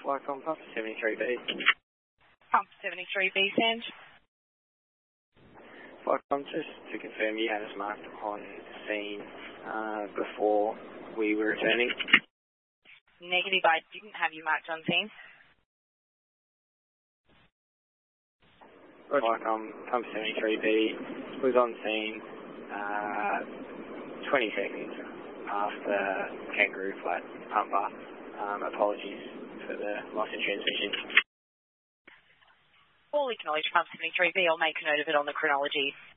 Flycom Pump 73B. Pump 73B, Sand. Flycom, just to confirm you had us marked on scene before we were returning. Negative, I didn't have you marked on scene. Flycom Pump 73B was on scene 20 seconds after Kangaroo Flat Pumper. Apologies for the loss in transmission. All acknowledged, Pump 73B. I'll make a note of it on the chronology.